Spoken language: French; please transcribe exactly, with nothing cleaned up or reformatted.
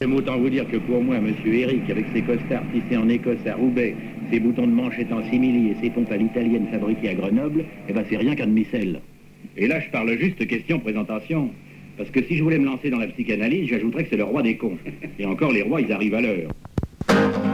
Autant vous dire que pour moi, monsieur Eric, avec ses costards tissés en Écosse à Roubaix, ses boutons de manchette en simili et ses pompes à l'italienne fabriquées à Grenoble, eh ben c'est rien qu'un demi-sel. Et là, je parle juste question présentation. Parce que si je voulais me lancer dans la psychanalyse, j'ajouterais que c'est le roi des cons. Et encore, les rois, ils arrivent à l'heure.